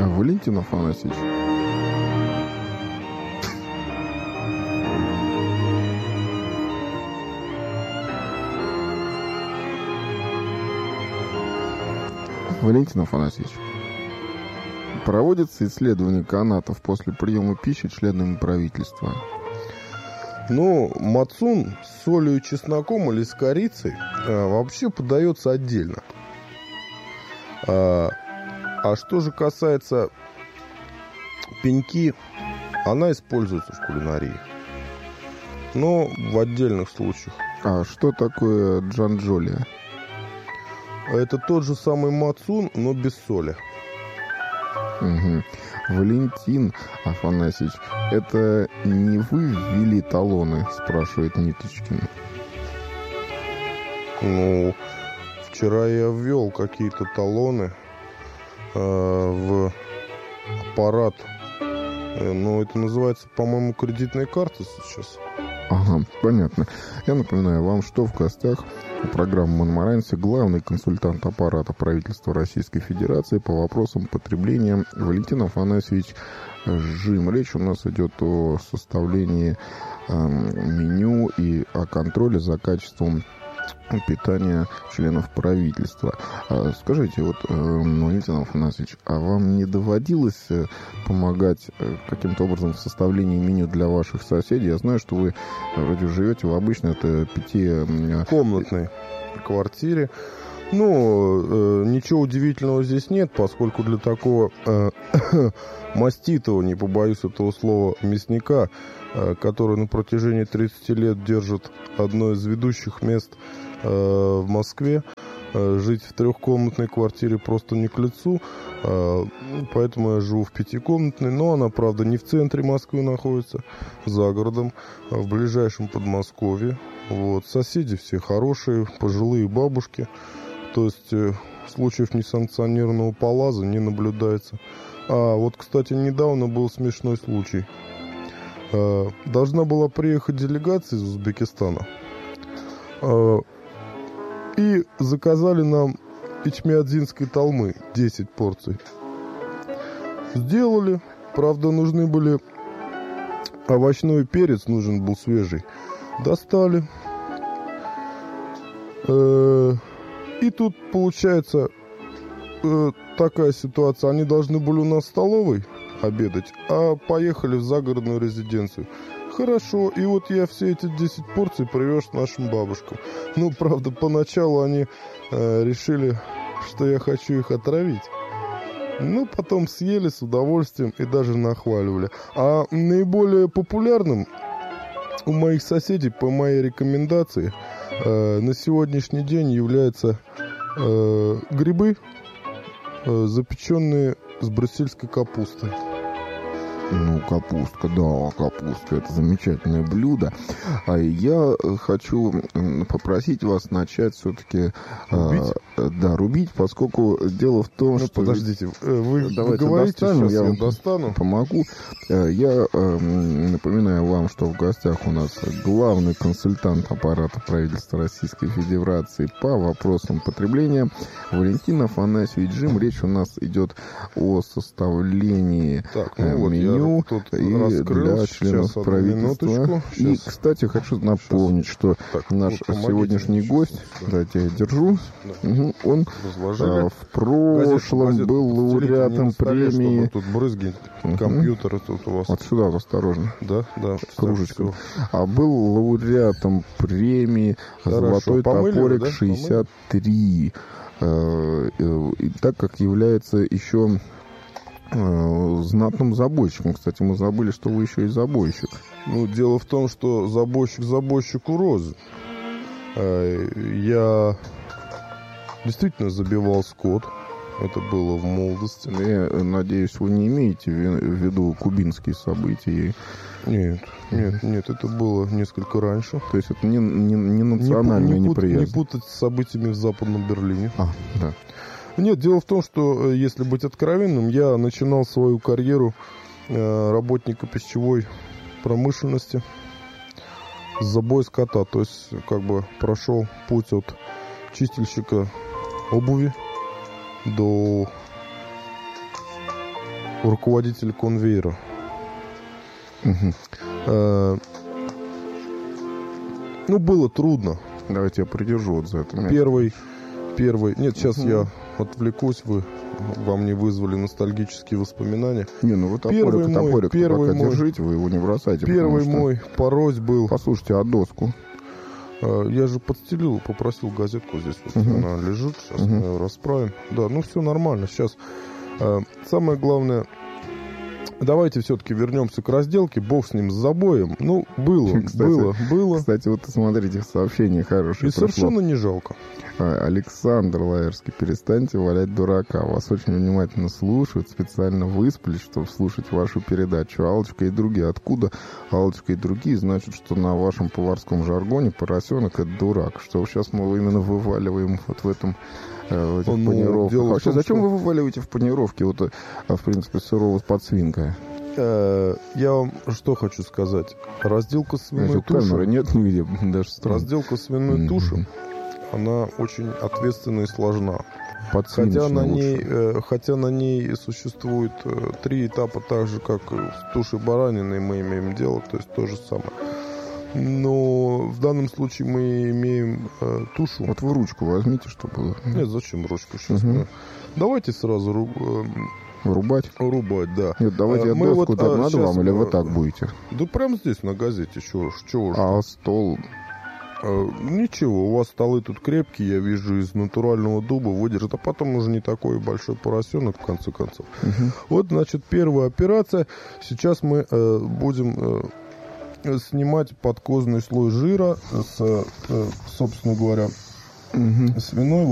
Валентин Афанасьевич. Валентин Афанасьевич. Проводится исследование канатов после приема пищи членами правительства. Ну, мацун с солью и чесноком или с корицей вообще подается отдельно. А что же касается пеньки, она используется в кулинарии. Но в отдельных случаях. А что такое джанджоли? Это тот же самый мацун, но без соли. Угу. Валентин Афанасьевич, это не вы ввели талоны, спрашивает Ниточкин. Ну, вчера я ввел какие-то талоны в аппарат. Ну, это называется, по-моему, кредитная карта сейчас. Ага, понятно. Я напоминаю вам, что в гостях у программы «Монмаранси» главный консультант аппарата правительства Российской Федерации по вопросам потребления Валентин Афанасьевич Жим. Речь у нас идет о составлении меню и о контроле за качеством питания членов правительства. Скажите, вот, Валентин Афанасьевич, а вам не доводилось помогать каким-то образом в составлении меню для ваших соседей? Я знаю, что вы вроде живете в обычной, это комнатной квартире. Ну, ничего удивительного здесь нет, поскольку для такого маститого, не побоюсь этого слова, мясника, который на протяжении 30 лет держит одно из ведущих мест в Москве, жить в трехкомнатной квартире просто не к лицу, поэтому я живу в пятикомнатной, но она, правда, не в центре Москвы находится, за городом, в ближайшем Подмосковье. Вот. Соседи все хорошие, пожилые бабушки, то есть случаев несанкционированного полаза не наблюдается. А вот, кстати, недавно был смешной случай. Должна была приехать делегация из Узбекистана. И заказали нам ичмиадзинской талмы 10 порций. Сделали. Правда, нужны были овощной перец, нужен был свежий. Достали. И тут получается такая ситуация. Они должны были у нас в столовой обедать, а поехали в загородную резиденцию. Хорошо, и вот я все эти 10 порций привез нашим бабушкам. Ну, правда, поначалу они решили, что я хочу их отравить. Ну, потом съели с удовольствием и даже нахваливали. А наиболее популярным у моих соседей, по моей рекомендации, на сегодняшний день являются грибы, запеченные с брюссельской капустой. Ну, капустка, да, капустка, это замечательное блюдо. А я хочу попросить вас начать все-таки рубить, поскольку дело в том, что... Подождите, вы говорите, сейчас я достану. Помогу. Я напоминаю вам, что в гостях у нас главный консультант аппарата правительства Российской Федерации по вопросам потребления Валентин Афанасьевич Жим. Речь у нас идет о составлении меню и для членов правительства. И, кстати, хочу напомнить, что наш сегодняшний гость, дайте я держу, он в прошлом был лауреатом премии... Тут брызги, компьютер тут у вас. Вот сюда, осторожно. Да. Кружечку. А был лауреатом премии «Золотой топорик 63». И так как является еще знатным забойщиком. Кстати, мы забыли, что вы еще и забойщик. Ну, дело в том, что забойщик забойщику рознь. Я действительно забивал скот. Это было в молодости. Я надеюсь, вы не имеете в виду кубинские события? Нет, это было несколько раньше. То есть это не национальная неприязнь? Не путать с событиями в Западном Берлине. Да. Нет, дело в том, что, если быть откровенным, я начинал свою карьеру работника пищевой промышленности с забоя скота. То есть, как бы прошел путь от чистильщика обуви до руководитель конвейера. Ну, было трудно. Давайте я придержу вот за это. Первый. Нет, сейчас я отвлекусь, вы во мне вызвали ностальгические воспоминания. Не, ну вы топорик пока держите, вы его не бросайте. Первый мой порось был... Послушайте, а доску? Я же подстелил, попросил газетку здесь. Вот она лежит, сейчас мы ее расправим. Да, ну все нормально. Сейчас самое главное... Давайте все-таки вернемся к разделке. Бог с ним, с забоем. Ну, было. Кстати, вот смотрите, сообщение хорошее. И совершенно не жалко. Александр Лаерский, перестаньте валять дурака. Вас очень внимательно слушают, специально выспались, чтобы слушать вашу передачу. Аллочка и другие. Откуда Аллочка и другие? Значит, что на вашем поварском жаргоне поросенок — это дурак. Что сейчас мы именно вываливаем вот в этом... в этих панировках. Вообще, зачем вы вываливаете в панировке вот, в принципе, сырого под свинкой? Я вам что хочу сказать. Разделка свиной туши... Камеры нет нигде, даже странно. Разделка свиной туши, она очень ответственна и сложна. Хотя на ней существует 3 этапа, так же, как с тушей баранины мы имеем дело, то есть то же самое. Но в данном случае мы имеем тушу. Вот вы ручку возьмите, чтобы... Нет, зачем ручку сейчас? Давайте сразу рубать, да. Нет, давайте я доску надо вам, или вы так будете? Да прямо здесь на газете, чего же. А стол... Ничего, у вас столы тут крепкие, я вижу, из натурального дуба выдержат, а потом уже не такой большой поросенок, в конце концов. Вот, значит, первая операция. Сейчас мы будем снимать подкожный слой жира с, собственно говоря, свиной.